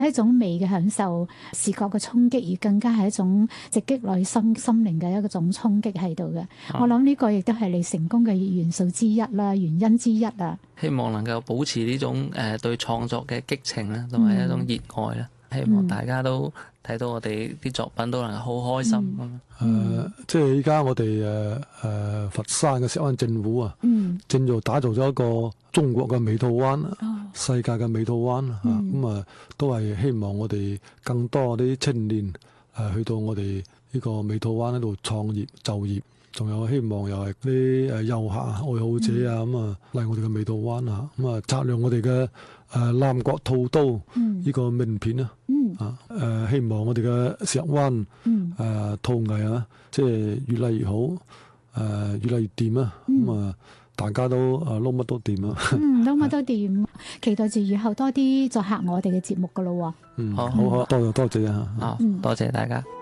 一種美嘅享受，視覺嘅衝擊，而更加係一種直擊內心靈嘅一種衝擊喺度嘅。我諗呢個亦都係你成功嘅元素之一啦，原因之一啊。 希望能夠保持呢種對創作嘅激情啦，同埋一種熱愛啦。希望大家都睇到我哋啲作品都能夠好開心。 即係依家我哋佛山嘅石灣政府啊，正在打造咗一個中國嘅美土灣，世界嘅美土灣咁都係希望我哋更多啲青年去到我哋呢個美土灣喺度創業就業，仲有希望又係啲遊客愛好者啊嚟我哋嘅美土灣擦亮我哋嘅南國土都呢個名片啊！希望我哋嘅石灣陶藝即係越嚟越好，越嚟越掂啊！大家都撈乜都掂啊！ 撈乜都掂，期待住以後多啲再客我哋嘅節目噶咯喎。 好，多謝啊！ 多謝大家。